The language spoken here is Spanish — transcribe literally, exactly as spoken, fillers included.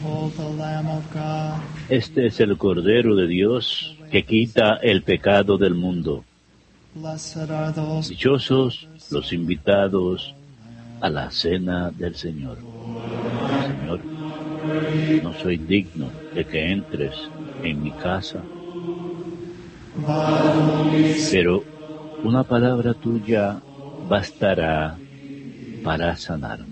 Este es el Cordero de Dios que quita el pecado del mundo. Dichosos los invitados a la cena del Señor. Señor, no soy digno de que entres en mi casa, pero una palabra tuya bastará para sanarme.